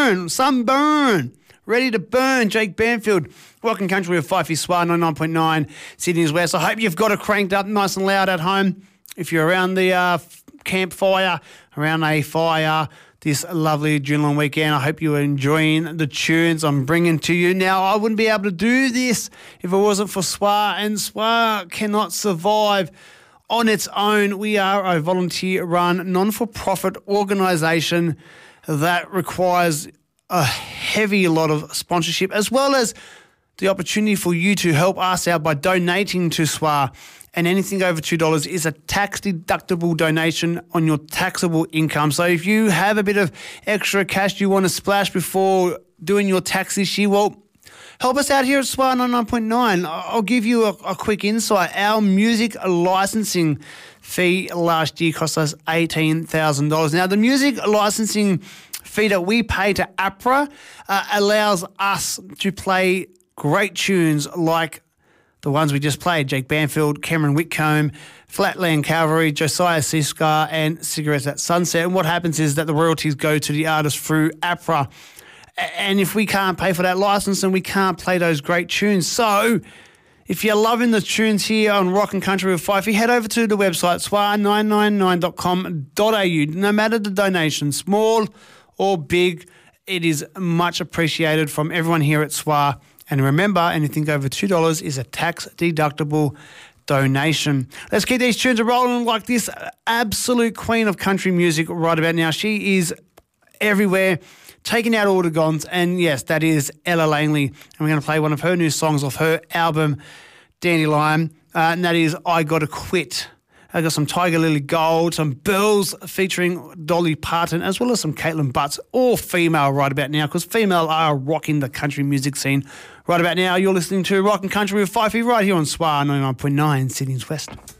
sunburn. Ready to burn, Jake Banfield. Rockin' Country with Fifey Swar, 99.9 Sydney's West. I hope you've got it cranked up nice and loud at home. If you're around the campfire, around a fire this lovely June weekend, I hope you're enjoying the tunes I'm bringing to you. Now, I wouldn't be able to do this if it wasn't for SWAR, and SWAR cannot survive on its own. We are a volunteer-run, non-for-profit organisation that requires a heavy lot of sponsorship, as well as the opportunity for you to help us out by donating to SWAR. And anything over $2 is a tax-deductible donation on your taxable income. So if you have a bit of extra cash you want to splash before doing your tax this year, well, help us out here at SWAR 99.9. I'll give you a quick insight. Our music licensing fee last year cost us $18,000. Now, the music licensing fee that we pay to APRA allows us to play great tunes like the ones we just played: Jake Banfield, Cameron Whitcomb, Flatland Cavalry, Josiah Siskar, and Cigarettes at Sunset. And what happens is that the royalties go to the artist through APRA. And if we can't pay for that license, then we can't play those great tunes. So if you're loving the tunes here on Rockin' Country with Fifey, head over to the website, swar999.com.au. No matter the donation, small or big, it is much appreciated from everyone here at SWAR. And remember, anything over $2 is a tax-deductible donation. Let's keep these tunes rolling like this absolute queen of country music right about now. She is everywhere, taking out all the guns. And yes, that is Ella Langley. And we're going to play one of her new songs off her album, Dandelion, and that is I Gotta Quit. I got some Tiger Lily Gold, some Bells featuring Dolly Parton, as well as some Caitlin Butts, all female right about now, because female are rocking the country music scene right about now. You're listening to Rockin' Country with Fifey right here on SWAR 99.9 Sydney's West.